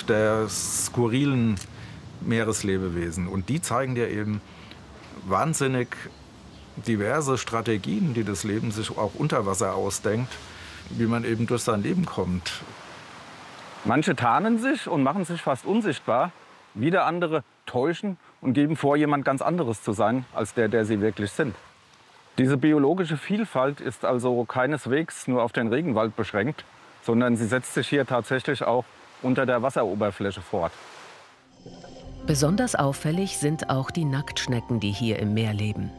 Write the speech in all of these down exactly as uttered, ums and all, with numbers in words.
der skurrilen Meereslebewesen. Und die zeigen dir eben wahnsinnig diverse Strategien, die das Leben sich auch unter Wasser ausdenkt, wie man eben durch sein Leben kommt. Manche tarnen sich und machen sich fast unsichtbar. Wieder andere täuschen und geben vor, jemand ganz anderes zu sein, als der, der sie wirklich sind. Diese biologische Vielfalt ist also keineswegs nur auf den Regenwald beschränkt, sondern sie setzt sich hier tatsächlich auch unter der Wasseroberfläche fort. Besonders auffällig sind auch die Nacktschnecken, die hier im Meer leben.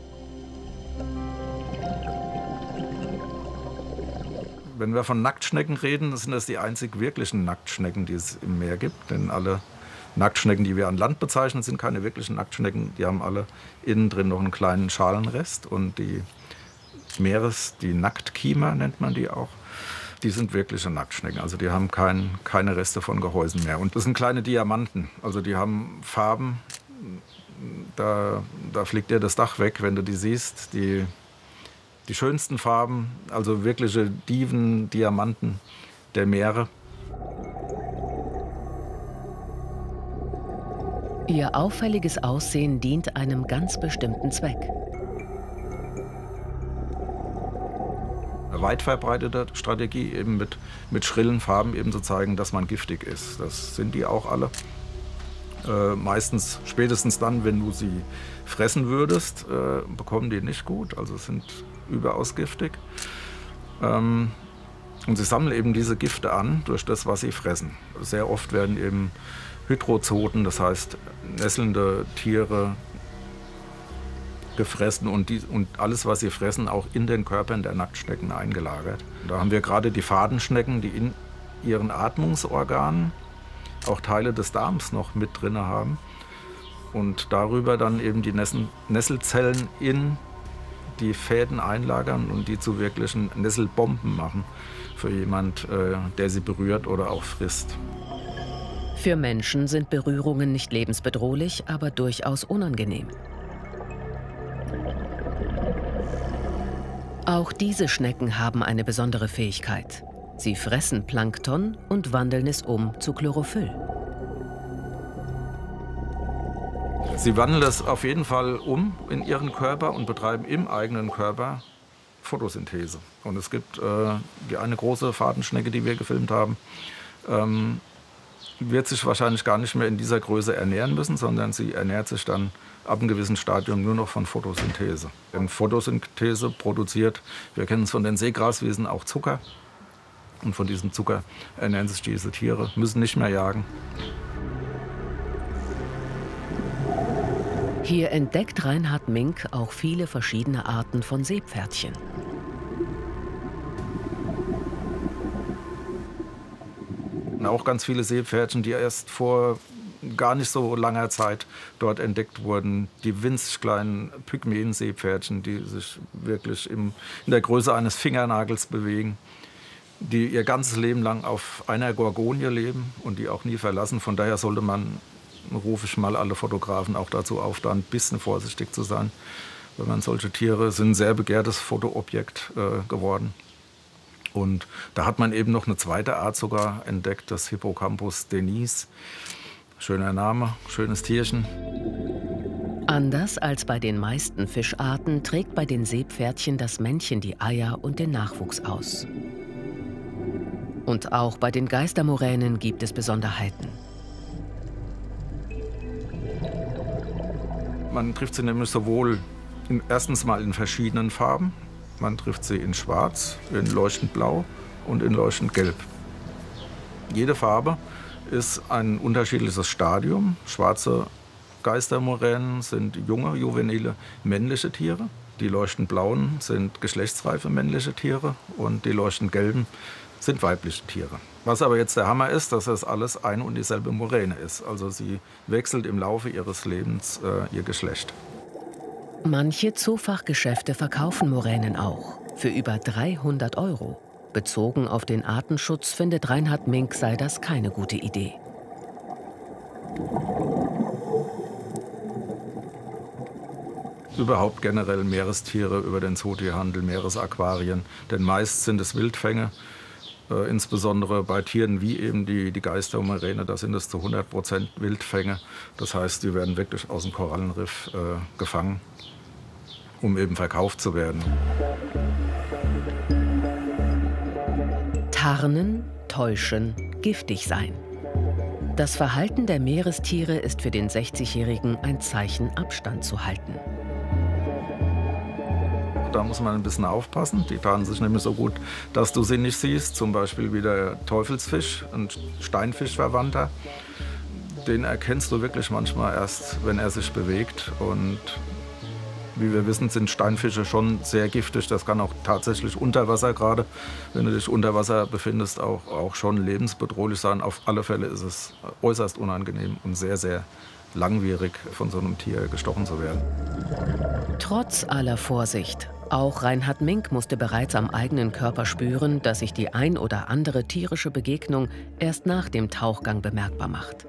Wenn wir von Nacktschnecken reden, sind das die einzig wirklichen Nacktschnecken, die es im Meer gibt. Denn alle Nacktschnecken, die wir an Land bezeichnen, sind keine wirklichen Nacktschnecken. Die haben alle innen drin noch einen kleinen Schalenrest. Und die Meeres-, die Nacktkiemer nennt man die auch, die sind wirkliche Nacktschnecken. Also die haben kein, keine Reste von Gehäusen mehr. Und das sind kleine Diamanten. Also die haben Farben, da, da fliegt dir das Dach weg, wenn du die siehst. Die, die schönsten Farben, also wirkliche Diven, Diamanten der Meere. Ihr auffälliges Aussehen dient einem ganz bestimmten Zweck. Eine weit verbreitete Strategie, eben mit, mit schrillen Farben eben zu zeigen, dass man giftig ist. Das sind die auch alle. Äh, meistens, spätestens dann, wenn du sie fressen würdest, äh, bekommen die nicht gut. Also sind überaus giftig. Ähm, und sie sammeln eben diese Gifte an durch das, was sie fressen. Sehr oft werden eben Hydrozoten, das heißt nesselnde Tiere, gefressen und, die, und alles, was sie fressen, auch in den Körpern der Nacktschnecken eingelagert. Da haben wir gerade die Fadenschnecken, die in ihren Atmungsorganen auch Teile des Darms noch mit drin haben und darüber dann eben die Nessel Nesselzellen in die Fäden einlagern und die zu wirklichen Nesselbomben machen für jemand, äh, der sie berührt oder auch frisst. Für Menschen sind Berührungen nicht lebensbedrohlich, aber durchaus unangenehm. Auch diese Schnecken haben eine besondere Fähigkeit. Sie fressen Plankton und wandeln es um zu Chlorophyll. Sie wandeln das auf jeden Fall um in ihren Körper und betreiben im eigenen Körper Photosynthese. Und es gibt äh, die eine große Fadenschnecke, die wir gefilmt haben, ähm, wird sich wahrscheinlich gar nicht mehr in dieser Größe ernähren müssen, sondern sie ernährt sich dann ab einem gewissen Stadium nur noch von Photosynthese. Denn Photosynthese produziert, wir kennen es von den Seegraswesen, auch Zucker. Und von diesem Zucker ernähren sich diese Tiere, müssen nicht mehr jagen. Hier entdeckt Reinhard Mink auch viele verschiedene Arten von Seepferdchen. Auch ganz viele Seepferdchen, die erst vor gar nicht so langer Zeit dort entdeckt wurden. Die winzig kleinen Pygmäen-Seepferdchen, die sich wirklich im, in der Größe eines Fingernagels bewegen, die ihr ganzes Leben lang auf einer Gorgonie leben und die auch nie verlassen. Von daher sollte man, rufe ich mal alle Fotografen auch dazu auf, da ein bisschen vorsichtig zu sein. Weil man solche Tiere sind ein sehr begehrtes Fotoobjekt äh, geworden. Und da hat man eben noch eine zweite Art sogar entdeckt, das Hippocampus denis. Schöner Name, schönes Tierchen. Anders als bei den meisten Fischarten trägt bei den Seepferdchen das Männchen die Eier und den Nachwuchs aus. Und auch bei den Geistermoränen gibt es Besonderheiten. Man trifft sie nämlich sowohl in, erstens mal in verschiedenen Farben. Man trifft sie in Schwarz, in leuchtend Blau und in leuchtend Gelb. Jede Farbe ist ein unterschiedliches Stadium. Schwarze Geistermoränen sind junge, juvenile männliche Tiere. Die leuchtend Blauen sind geschlechtsreife männliche Tiere und die leuchtend Gelben sind weibliche Tiere. Was aber jetzt der Hammer ist, dass das alles ein und dieselbe Moräne ist. Also sie wechselt im Laufe ihres Lebens äh, ihr Geschlecht. Manche Zoofachgeschäfte verkaufen Moränen auch für über dreihundert Euro. Bezogen auf den Artenschutz findet Reinhard Mink, sei das keine gute Idee. Überhaupt generell Meerestiere über den Zootierhandel, Meeresaquarien, denn meist sind es Wildfänge Äh, insbesondere bei Tieren wie eben die, die Geistermuräne, da sind es zu hundert Prozent Wildfänge. Das heißt, die werden wirklich aus dem Korallenriff äh, gefangen, um eben verkauft zu werden. Tarnen, täuschen, giftig sein. Das Verhalten der Meerestiere ist für den sechzigjährigen ein Zeichen, Abstand zu halten. Da muss man ein bisschen aufpassen. Die tarnen sich nämlich so gut, dass du sie nicht siehst. Zum Beispiel wie der Teufelsfisch, ein Steinfischverwandter. Den erkennst du wirklich manchmal erst, wenn er sich bewegt. Und wie wir wissen, sind Steinfische schon sehr giftig. Das kann auch tatsächlich unter Wasser, gerade wenn du dich unter Wasser befindest, auch, auch schon lebensbedrohlich sein. Auf alle Fälle ist es äußerst unangenehm und sehr, sehr langwierig, von so einem Tier gestochen zu werden. Trotz aller Vorsicht, auch Reinhard Mink musste bereits am eigenen Körper spüren, dass sich die ein oder andere tierische Begegnung erst nach dem Tauchgang bemerkbar macht.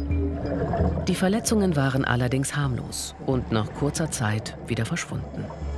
Die Verletzungen waren allerdings harmlos und nach kurzer Zeit wieder verschwunden.